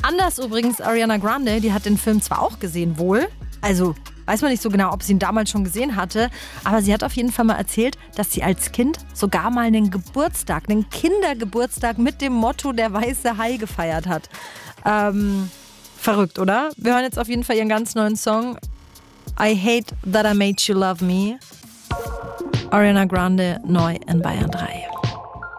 Anders übrigens, Ariana Grande, die hat den Film zwar auch gesehen, wohl. Also weiß man nicht so genau, ob sie ihn damals schon gesehen hatte. Aber sie hat auf jeden Fall mal erzählt, dass sie als Kind sogar mal einen Kindergeburtstag mit dem Motto der weiße Hai gefeiert hat. Verrückt, oder? Wir hören jetzt auf jeden Fall ihren ganz neuen Song I Hate That I Made You Love Me. Ariana Grande neu in Bayern 3.